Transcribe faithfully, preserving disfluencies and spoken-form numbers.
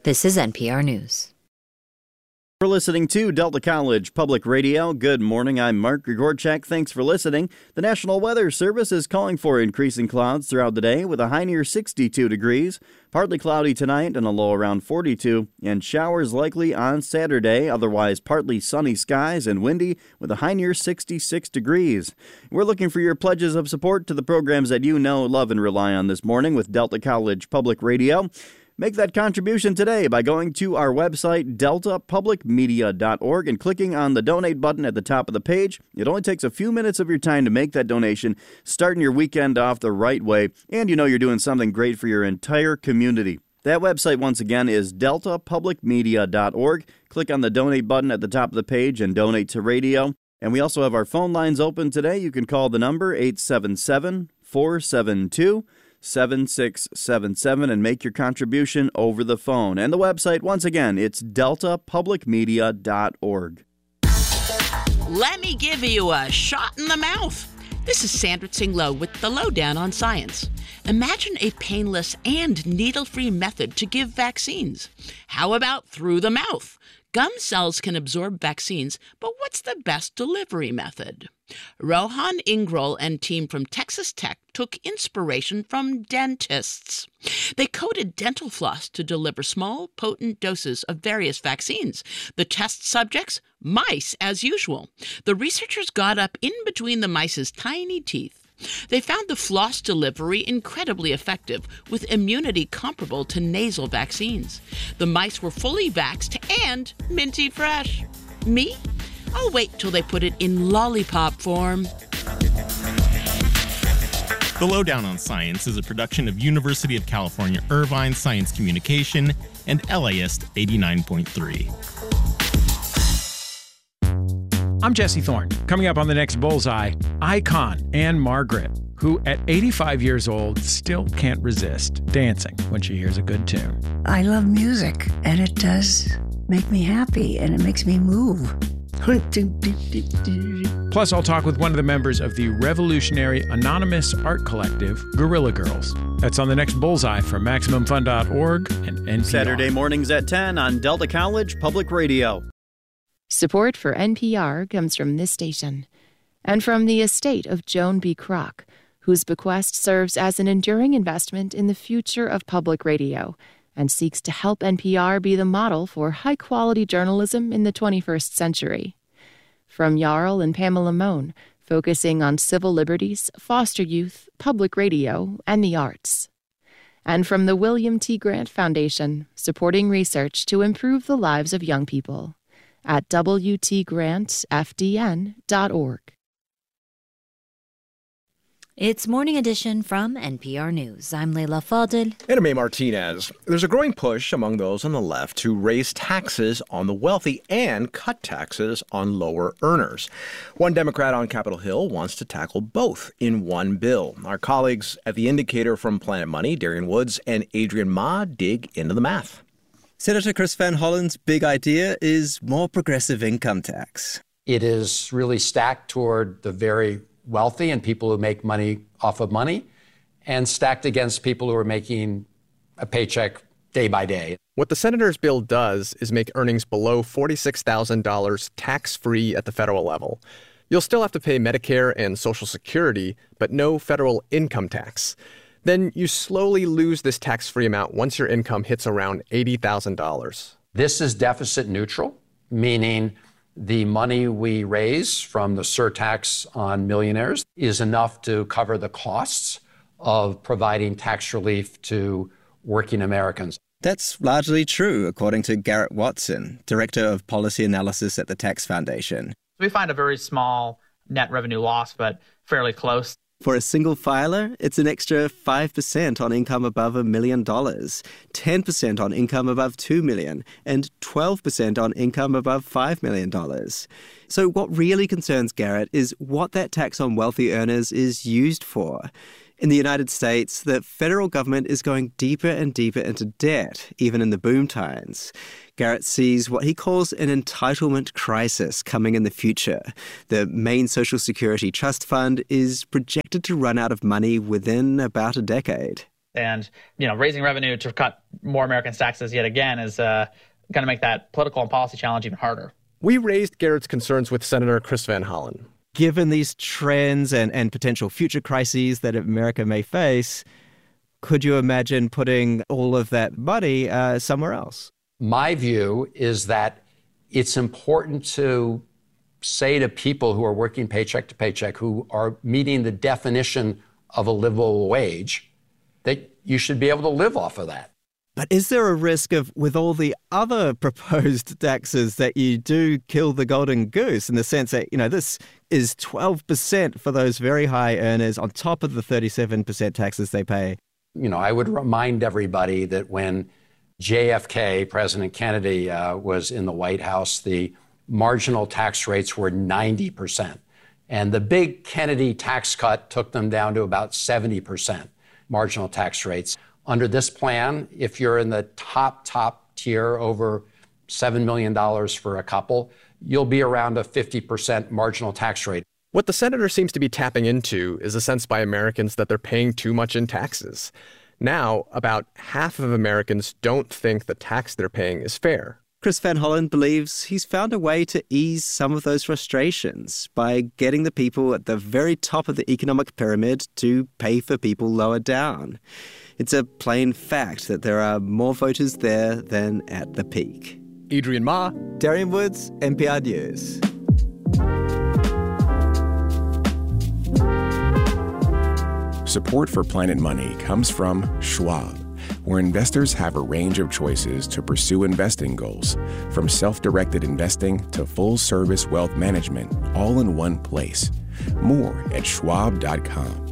This is N P R News. We're listening to Delta College Public Radio. Good morning, I'm Mark Grigorchak. Thanks for listening. The National Weather Service is calling for increasing clouds throughout the day with a high near sixty-two degrees. Partly cloudy tonight and a low around forty-two. And showers likely on Saturday. Otherwise, partly sunny skies and windy with a high near sixty-six degrees. We're looking for your pledges of support to the programs that you know, love, and rely on this morning with Delta College Public Radio. Make that contribution today by going to our website, delta public media dot org, and clicking on the donate button at the top of the page. It only takes a few minutes of your time to make that donation, starting your weekend off the right way, and you know you're doing something great for your entire community. That website, once again, is delta public media dot org. Click on the donate button at the top of the page and donate to radio. And we also have our phone lines open today. You can call the number eight seven seven, four seven two, seven six seven seven and make your contribution over the phone. And the website, once again, it's delta public media dot org. Let me give you a shot in the mouth. This is Sandra Tsing-Loh with the Lowdown on Science. Imagine a painless and needle-free method to give vaccines. How about through the mouth? Gum cells can absorb vaccines, but what's the best delivery method? Rohan Ingrol and team from Texas Tech took inspiration from dentists. They coated dental floss to deliver small, potent doses of various vaccines. The test subjects? Mice, as usual. The researchers got up in between the mice's tiny teeth. They found the floss delivery incredibly effective, with immunity comparable to nasal vaccines. The mice were fully vaxxed and minty fresh. Me? I'll wait till they put it in lollipop form. The Lowdown on Science is a production of University of California Irvine Science Communication and L A S eighty-nine point three. I'm Jesse Thorne. Coming up on the next Bullseye, icon Anne Margaret, who at eighty-five years old still can't resist dancing when she hears a good tune. I love music, and it does make me happy, and it makes me move. Plus, I'll talk with one of the members of the revolutionary anonymous art collective, Guerrilla Girls. That's on the next Bullseye from Maximum Fun dot org and N P R. Saturday mornings at ten on Delta College Public Radio. Support for N P R comes from this station and from the estate of Joan B. Kroc, whose bequest serves as an enduring investment in the future of public radio and seeks to help N P R be the model for high-quality journalism in the twenty-first century. From Jarl and Pamela Mohn, focusing on civil liberties, foster youth, public radio, and the arts. And from the William T. Grant Foundation, supporting research to improve the lives of young people at w t grant f d n dot org. It's Morning Edition from N P R News. I'm Leila Fadel. And I'm May Martinez. There's a growing push among those on the left to raise taxes on the wealthy and cut taxes on lower earners. One Democrat on Capitol Hill wants to tackle both in one bill. Our colleagues at The Indicator from Planet Money, Darian Woods and Adrian Ma, dig into the math. Senator Chris Van Hollen's big idea is more progressive income tax. It is really stacked toward the very wealthy and people who make money off of money, and stacked against people who are making a paycheck day by day. What the senator's bill does is make earnings below forty-six thousand dollars tax-free at the federal level. You'll still have to pay Medicare and Social Security, but no federal income tax. Then you slowly lose this tax-free amount once your income hits around eighty thousand dollars. This is deficit neutral, meaning the money we raise from the surtax on millionaires is enough to cover the costs of providing tax relief to working Americans. That's largely true, according to Garrett Watson, Director of Policy Analysis at the Tax Foundation. We find a very small net revenue loss, but fairly close. For a single filer, it's an extra five percent on income above a million dollars, ten percent on income above two million dollars, and twelve percent on income above five million dollars. So what really concerns Garrett is what that tax on wealthy earners is used for. In the United States, the federal government is going deeper and deeper into debt, even in the boom times. Garrett sees what he calls an entitlement crisis coming in the future. The main Social Security Trust Fund is projected to run out of money within about a decade. And, you know, raising revenue to cut more Americans' taxes yet again is uh, going to make that political and policy challenge even harder. We raised Garrett's concerns with Senator Chris Van Hollen. Given these trends and, and potential future crises that America may face, could you imagine putting all of that money uh, somewhere else? My view is that it's important to say to people who are working paycheck to paycheck, who are meeting the definition of a livable wage, that you should be able to live off of that. But is there a risk of, with all the other proposed taxes, that you do kill the golden goose in the sense that, you know, this is twelve percent for those very high earners on top of the thirty-seven percent taxes they pay? You know, I would remind everybody that when J F K, President Kennedy, uh, was in the White House, the marginal tax rates were ninety percent. And the big Kennedy tax cut took them down to about seventy percent marginal tax rates. Under this plan, if you're in the top, top tier over seven million dollars for a couple, you'll be around a fifty percent marginal tax rate. What the senator seems to be tapping into is a sense by Americans that they're paying too much in taxes. Now, about half of Americans don't think the tax they're paying is fair. Chris Van Hollen believes he's found a way to ease some of those frustrations by getting the people at the very top of the economic pyramid to pay for people lower down. It's a plain fact that there are more voters there than at the peak. Adrian Ma, Darian Woods, N P R News. Support for Planet Money comes from Schwab, where investors have a range of choices to pursue investing goals, from self-directed investing to full-service wealth management, all in one place. More at schwab dot com.